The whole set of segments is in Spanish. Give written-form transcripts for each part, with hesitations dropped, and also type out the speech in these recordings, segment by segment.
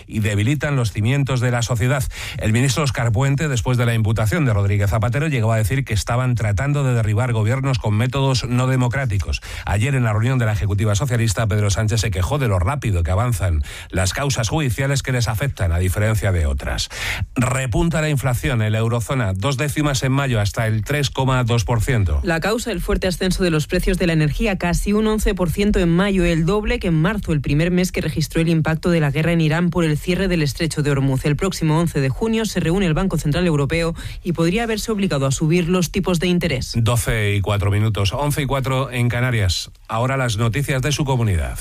y debilitan los cimientos de la sociedad. El ministro Óscar Puente, después de la imputación de Rodríguez Zapatero, llegó a decir que estaban tratando de derribar gobiernos con métodos no democráticos. Ayer, en la reunión de la Ejecutiva Socialista, Pedro Sánchez se quejó de lo rápido que avanzan las causas judiciales que les afectan, a diferencia de otras. Repunta la inflación en la eurozona, 2 décimas en mayo, hasta el 3,2%. La causa, el fuerte ascenso de los precios de la energía, casi un 11% en mayo, el doble que en marzo, el primer mes que registró el impacto de la guerra en Irán por el cierre del estrecho de Hormuz. El próximo 11 de junio se reúne el Banco Central Europeo y podría haberse obligado a subir los tipos de interés. 12:04, 11:04 en Canarias. Ahora las noticias de su comunidad.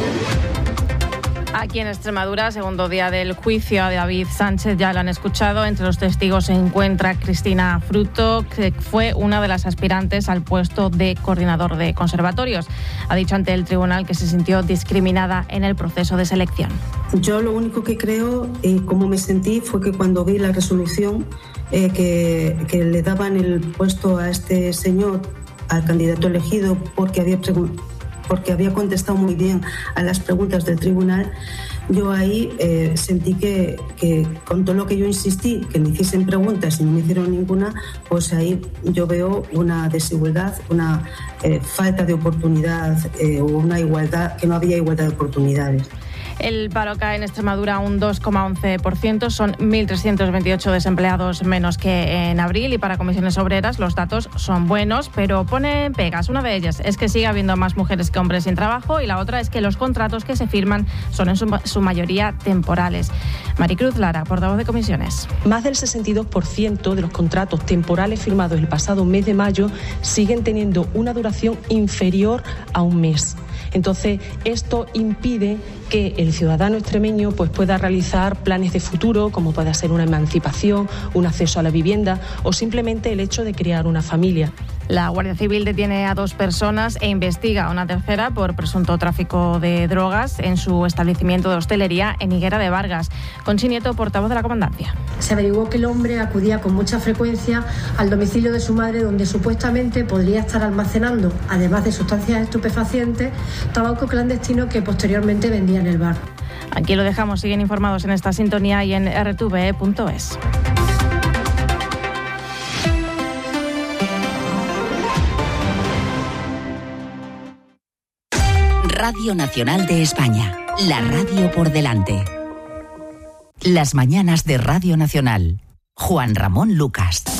Aquí en Extremadura, segundo día del juicio a David Sánchez, ya lo han escuchado. Entre los testigos se encuentra Cristina Fruto, que fue una de las aspirantes al puesto de coordinador de conservatorios. Ha dicho ante el tribunal que se sintió discriminada en el proceso de selección. Yo lo único que creo y cómo me sentí fue que cuando vi la resolución que le daban el puesto a este señor, al candidato elegido, porque había contestado muy bien a las preguntas del tribunal, yo ahí sentí que con todo lo que yo insistí, que me hiciesen preguntas y no me hicieron ninguna, pues ahí yo veo una desigualdad, una falta de oportunidad o una igualdad, que no había igualdad de oportunidades. El paro cae en Extremadura un 2,11%, son 1.328 desempleados menos que en abril, y para Comisiones Obreras los datos son buenos, pero pone pegas. Una de ellas es que sigue habiendo más mujeres que hombres sin trabajo, y la otra es que los contratos que se firman son en su mayoría temporales. Maricruz Lara, portavoz de Comisiones. Más del 62% de los contratos temporales firmados el pasado mes de mayo siguen teniendo una duración inferior a un mes. Entonces, esto impide que el ciudadano extremeño pueda realizar planes de futuro, como pueda ser una emancipación, un acceso a la vivienda o simplemente el hecho de crear una familia. La Guardia Civil detiene a 2 personas e investiga a una tercera por presunto tráfico de drogas en su establecimiento de hostelería en Higuera de Vargas. Conchi Nieto, portavoz de la Comandancia. Se averiguó que el hombre acudía con mucha frecuencia al domicilio de su madre, donde supuestamente podría estar almacenando, además de sustancias estupefacientes, tabaco clandestino que posteriormente vendía en el bar. Aquí lo dejamos, siguen informados en esta sintonía y en rtve.es. Radio Nacional de España, la radio por delante. Las mañanas de Radio Nacional. Juan Ramón Lucas.